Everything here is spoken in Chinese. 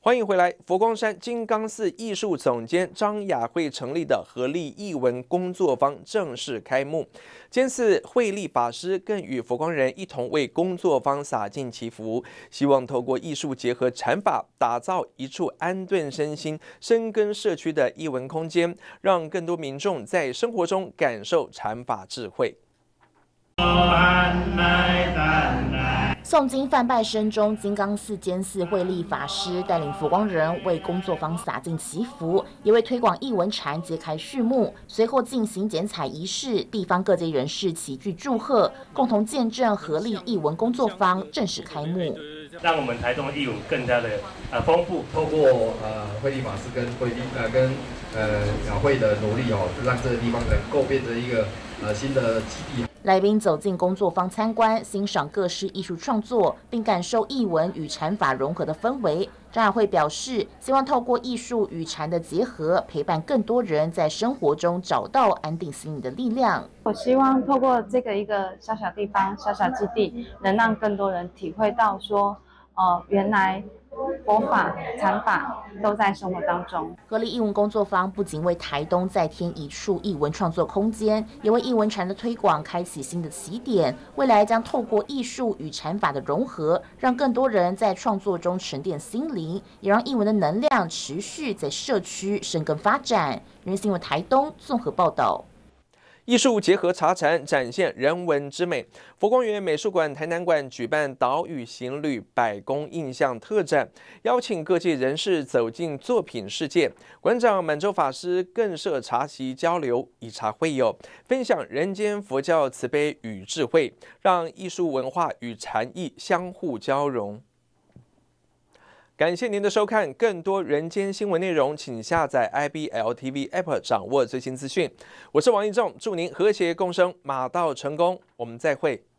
欢迎回来！佛光山金刚寺艺术总监张雅慧成立的合力艺文工作坊正式开幕。监寺慧力法师更与佛光人一同为工作坊洒尽祈福，希望透过艺术结合禅法，打造一处安顿身心、深耕社区的艺文空间，让更多民众在生活中感受禅法智慧。 诵经梵拜声中，金刚寺监寺慧力法师带领佛光人为工作坊洒尽祈福，也为推广艺文禅揭开序幕。随后进行剪彩仪式，地方各界人士齐聚祝贺，共同见证合力艺文工作坊正式开幕。 让我们台中的艺文更加的丰富。 透过慧力法师跟雅慧的努力让这个地方能够变成一个新的基地。 来宾走进工作坊参观，欣赏各式艺术创作，并感受艺文与禅法融合的氛围。张雅慧表示，希望透过艺术与禅的结合，陪伴更多人在生活中找到安定心灵的力量。 我希望透过这个一个小小地方、小小基地，能让更多人体会到说，原来佛法、禅法都在生活当中。 合力艺文工作坊不仅为台东再添一处艺文创作空间，也为艺文禅的推广开启新的起点。未来将透过艺术与禅法的融合，让更多人在创作中沉淀心灵，也让艺文的能量持续在社区生根发展。人新闻台东综合报道。 艺术结合茶禅，展现人文之美。佛光园美术馆台南馆举办岛屿行旅百工印象特展，邀请各界人士走进作品世界。馆长满洲法师更设茶席交流，以茶会友，分享人间佛教慈悲与智慧，让艺术文化与禅意相互交融。感谢您的收看，更多人间新闻内容，请下载 IBL TV App 掌握最新资讯。我是王义仲，祝您和谐共生，马到成功。我们再会。